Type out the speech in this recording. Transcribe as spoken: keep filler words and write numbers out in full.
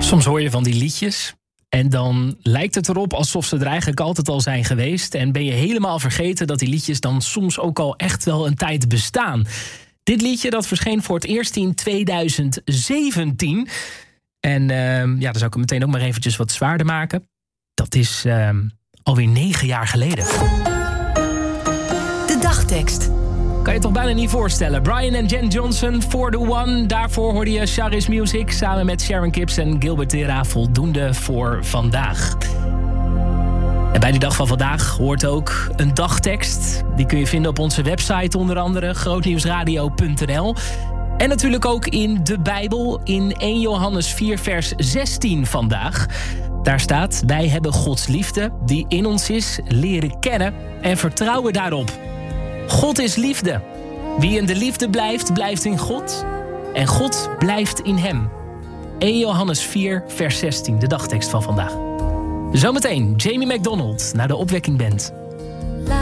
Soms hoor je van die liedjes en dan lijkt het erop alsof ze er eigenlijk altijd al zijn geweest. En ben je helemaal vergeten dat die liedjes dan soms ook al echt wel een tijd bestaan. Dit liedje dat verscheen voor het eerst in tweeduizend zeventien. En uh, ja, dan zou ik het meteen ook maar eventjes wat zwaarder maken. Dat is uh, alweer negen jaar geleden. De dagtekst. Kan je toch bijna niet voorstellen. Brian en Jen Johnson, For The One. Daarvoor hoorde je Charis Music samen met Sharon Gibbs en Gilbert Tera. Voldoende voor vandaag. En bij die dag van vandaag hoort ook een dagtekst. Die kun je vinden op onze website onder andere, grootnieuwsradio punt n l. En natuurlijk ook in de Bijbel, in eerste Johannes vier vers zestien vandaag. Daar staat: wij hebben Gods liefde die in ons is leren kennen en vertrouwen daarop. God is liefde. Wie in de liefde blijft, blijft in God. En God blijft in hem. eerste Johannes vier vers zestien, de dagtekst van vandaag. Zometeen Jamie McDonald naar de Opwekking Band.